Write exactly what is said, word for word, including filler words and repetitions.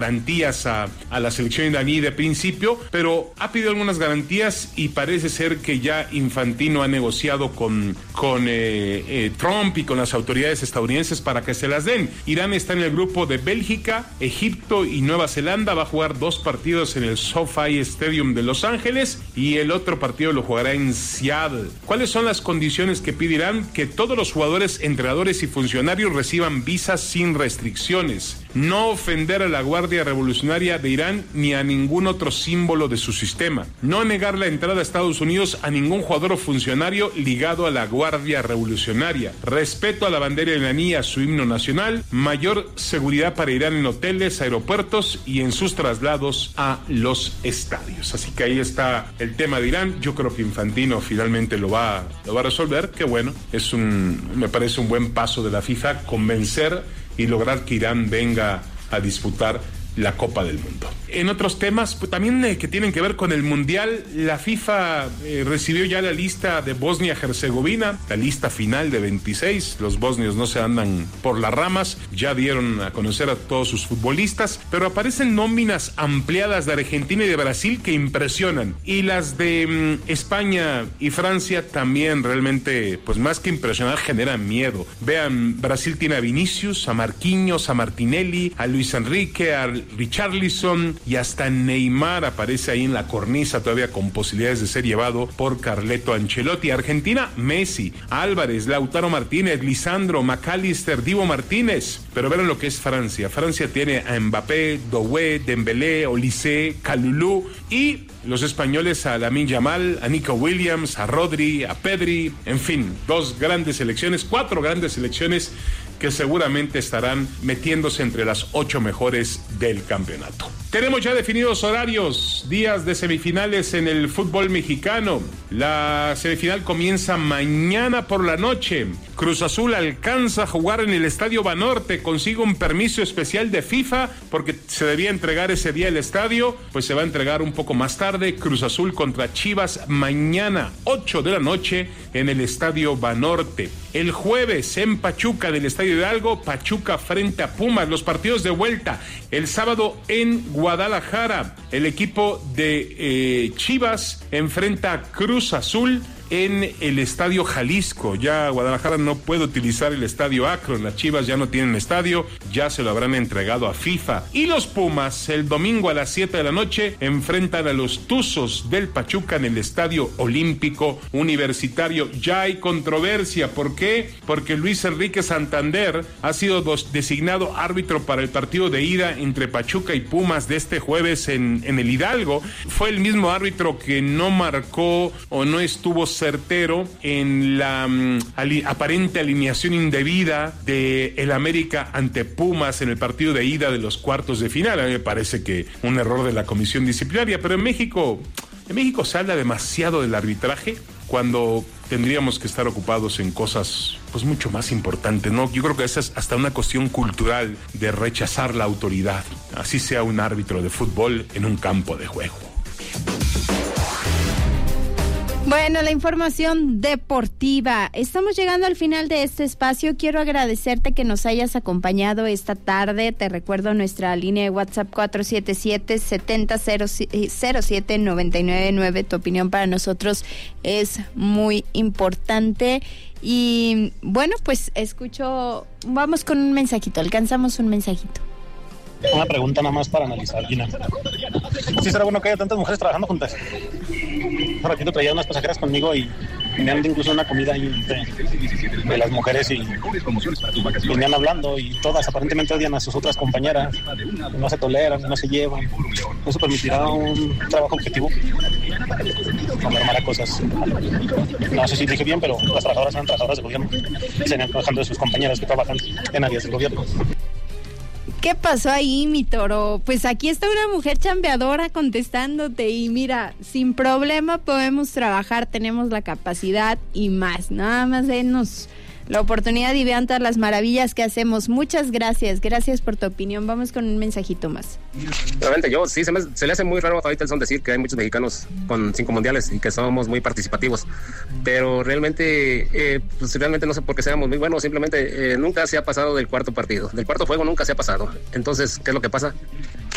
garantías a, a la selección iraní de principio, pero ha pedido algunas garantías y parece ser que ya Infantino ha negociado con, con eh, eh, Trump y con las autoridades estadounidenses para que se las den. Irán está en el grupo de Bélgica, Egipto y Nueva Zelanda. Va a jugar dos partidos en el SoFi Stadium de Los Ángeles y el otro partido lo jugará en Seattle. ¿Cuáles son las condiciones que pide Irán? Que todos los jugadores, entrenadores y funcionarios reciban visas sin restricciones. No ofender a la Guardia Revolucionaria de Irán ni a ningún otro símbolo de su sistema. No negar la entrada a Estados Unidos a ningún jugador o funcionario ligado a la Guardia Revolucionaria. Respeto a la bandera iraní y a su himno nacional. Mayor seguridad para Irán en hoteles, aeropuertos y en sus traslados a los estadios. Así que ahí está el tema de Irán. Yo creo que Infantino finalmente lo va, lo va a resolver. Qué bueno. Es un, me parece un buen paso de la FIFA convencer y lograr que Irán venga a disputar la Copa del Mundo. En otros temas, pues, también eh, que tienen que ver con el Mundial, la FIFA eh, recibió ya la lista de Bosnia-Herzegovina, la lista final de veintiséis. Los bosnios no se andan por las ramas, ya dieron a conocer a todos sus futbolistas, pero aparecen nóminas ampliadas de Argentina y de Brasil que impresionan. Y las de mm, España y Francia también realmente, pues más que impresionar, generan miedo. Vean, Brasil tiene a Vinicius, a Marquinhos, a Martinelli, a Luis Enrique, a Richarlison y hasta Neymar aparece ahí en la cornisa todavía con posibilidades de ser llevado por Carleto Ancelotti. Argentina, Messi, Álvarez, Lautaro Martínez, Lisandro, McAllister, Divo Martínez. Pero vean lo que es Francia. Francia tiene a Mbappé, Doué, Dembélé, Olise, Kalulu y los españoles a Lamine Yamal, a Nico Williams, a Rodri, a Pedri, en fin, dos grandes selecciones, cuatro grandes selecciones que seguramente estarán metiéndose entre las ocho mejores del campeonato. Tenemos ya definidos horarios, días de semifinales en el fútbol mexicano. La semifinal comienza mañana por la noche. Cruz Azul alcanza a jugar en el Estadio Banorte, consigue un permiso especial de FIFA porque se debía entregar ese día el estadio, pues se va a entregar un poco más tarde. Cruz Azul contra Chivas mañana, ocho de la noche en el Estadio Banorte. El jueves en Pachuca del Estadio Hidalgo, Pachuca frente a Pumas, los partidos de vuelta. El sábado en Guadalajara, el equipo de eh, Chivas enfrenta a Cruz Azul en el Estadio Jalisco. Ya Guadalajara no puede utilizar el Estadio Akron, las Chivas ya no tienen estadio, ya se lo habrán entregado a FIFA. Y los Pumas, el domingo a las siete de la noche, enfrentan a los Tuzos del Pachuca en el Estadio Olímpico Universitario. Ya hay controversia, ¿por qué? Porque Luis Enrique Santander ha sido dos, designado árbitro para el partido de ida entre Pachuca y Pumas de este jueves en, en el Hidalgo. Fue el mismo árbitro que no marcó o no estuvo certero en la um, ali- aparente alineación indebida de el América ante Pumas en el partido de ida de los cuartos de final. A mí me parece que un error de la comisión disciplinaria, pero en México, en México se habla demasiado del arbitraje cuando tendríamos que estar ocupados en cosas pues mucho más importantes, ¿no? Yo creo que esa es hasta una cuestión cultural de rechazar la autoridad, así sea un árbitro de fútbol en un campo de juego. Bueno, la información deportiva. Estamos llegando al final de este espacio. Quiero agradecerte que nos hayas acompañado esta tarde. Te recuerdo nuestra línea de WhatsApp cuatro siete siete, siete cero cero siete, nueve nueve nueve. Tu opinión para nosotros es muy importante. Y bueno, pues escucho, vamos con un mensajito, alcanzamos un mensajito. Una pregunta nada más para analizar, Gina. ¿Sí será bueno que haya tantas mujeres trabajando juntas? Un ratito traía unas pasajeras conmigo y venían incluso una comida ahí de, de las mujeres y venían hablando y todas aparentemente odian a sus otras compañeras, no se toleran, no se llevan. ¿Eso permitirá un trabajo objetivo? No me armará cosas. No sé si dije bien, pero las trabajadoras eran trabajadoras del gobierno y se venían trabajando de sus compañeras que trabajan en áreas del gobierno. ¿Qué pasó ahí, mi toro? Pues aquí está una mujer chambeadora contestándote y mira, sin problema podemos trabajar, tenemos la capacidad y más. Nada más denos la oportunidad y vean todas las maravillas que hacemos. Muchas gracias, gracias por tu opinión. Vamos con un mensajito más. Realmente yo, sí, se, me, se le hace muy raro a Faitelson decir que hay muchos mexicanos con cinco mundiales y que somos muy participativos, pero realmente, eh, pues realmente no sé por qué seamos muy buenos, simplemente eh, nunca se ha pasado del cuarto partido, del cuarto juego nunca se ha pasado. Entonces, ¿qué es lo que pasa?